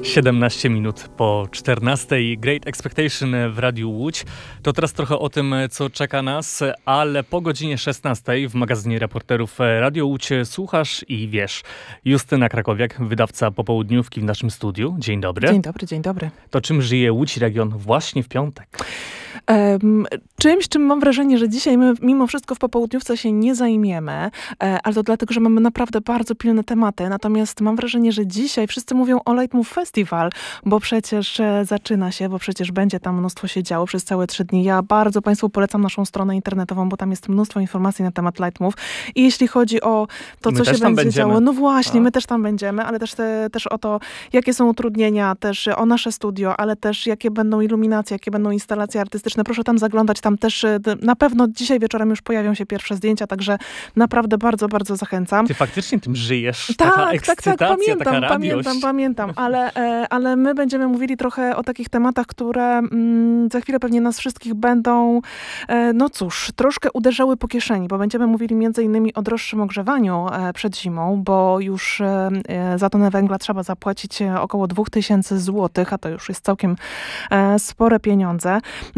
17 minut po 14. Great Expectation w Radiu Łódź. To teraz trochę o tym, co czeka nas, ale po godzinie 16 w magazynie reporterów Radio Łódź słuchasz i wiesz. Justyna Krakowiak, wydawca popołudniówki w naszym studiu. Dzień dobry. Dzień dobry, dzień dobry. To czym żyje Łódź Region właśnie w piątek? Czymś, czym mam wrażenie, że dzisiaj my mimo wszystko w popołudniówce się nie zajmiemy, ale to dlatego, że mamy naprawdę bardzo pilne tematy. Natomiast mam wrażenie, że dzisiaj wszyscy mówią o Lightmove Festival, bo przecież zaczyna się, bo przecież będzie tam mnóstwo się działo przez całe 3 dni. Ja bardzo Państwu polecam naszą stronę internetową, bo tam jest mnóstwo informacji na temat Lightmove. I jeśli chodzi o to, co się będzie działo, no właśnie, my też tam będziemy, ale też o to, jakie są utrudnienia, też o nasze studio, ale też jakie będą iluminacje, jakie będą instalacje artystyczne. Proszę tam zaglądać, tam też na pewno dzisiaj wieczorem już pojawią się pierwsze zdjęcia, także naprawdę bardzo, bardzo zachęcam. Ty faktycznie tym żyjesz? Taka ekscytacja, taka radość. Pamiętam, ale my będziemy mówili trochę o takich tematach, które za chwilę pewnie nas wszystkich będą, no cóż, troszkę uderzały po kieszeni, bo będziemy mówili między innymi o droższym ogrzewaniu przed zimą, bo już za tonę węgla trzeba zapłacić około 2000 zł, a to już jest całkiem spore pieniądze.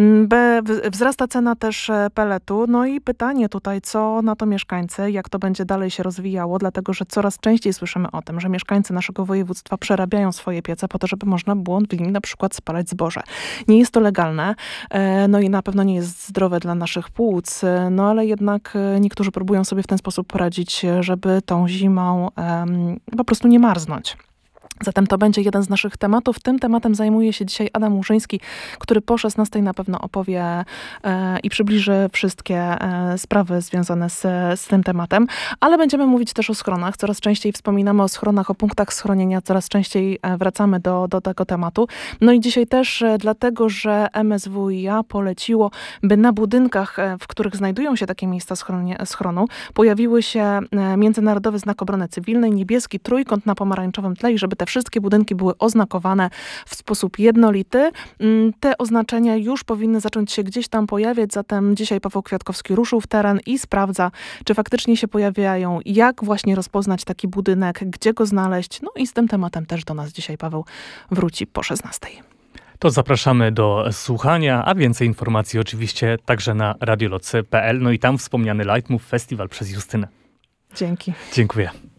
Wzrasta cena też peletu. No i pytanie tutaj, co na to mieszkańcy, jak to będzie dalej się rozwijało, dlatego że coraz częściej słyszymy o tym, że mieszkańcy naszego województwa przerabiają swoje piece po to, żeby można było w nim na przykład spalać zboże. Nie jest to legalne, no i na pewno nie jest zdrowe dla naszych płuc, no ale jednak niektórzy próbują sobie w ten sposób poradzić, żeby tą zimą po prostu nie marznąć. Zatem to będzie jeden z naszych tematów. Tym tematem zajmuje się dzisiaj Adam Murzyński, który po 16 na pewno opowie i przybliży wszystkie sprawy związane z tym tematem. Ale będziemy mówić też o schronach. Coraz częściej wspominamy o schronach, o punktach schronienia. Coraz częściej wracamy do tego tematu. No i dzisiaj też dlatego, że MSWiA poleciło, by na budynkach, w których znajdują się takie miejsca schronu, pojawiły się międzynarodowy znak obrony cywilnej, niebieski trójkąt na pomarańczowym tle i żeby te wszystkie budynki były oznakowane w sposób jednolity. Te oznaczenia już powinny zacząć się gdzieś tam pojawiać, zatem dzisiaj Paweł Kwiatkowski ruszył w teren i sprawdza, czy faktycznie się pojawiają, jak właśnie rozpoznać taki budynek, gdzie go znaleźć. No i z tym tematem też do nas dzisiaj Paweł wróci po 16. To zapraszamy do słuchania, a więcej informacji oczywiście także na radiolocy.pl. No i tam wspomniany Lightmove Festival przez Justynę. Dzięki. Dziękuję.